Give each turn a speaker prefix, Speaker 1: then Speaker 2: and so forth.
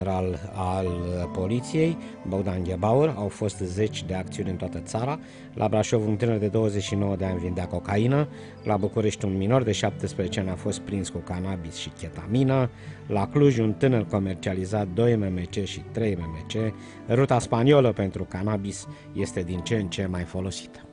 Speaker 1: Al poliției, Bogdan Ghebaur, au fost zeci de acțiuni în toată țara. La Brașov un tânăr de 29 de ani vindea cocaină, la București un minor de 17 ani a fost prins cu cannabis și chetamină, la Cluj un tânăr comercializat 2 MMC și 3 MMC. Ruta spaniolă pentru cannabis este din ce în ce mai folosită.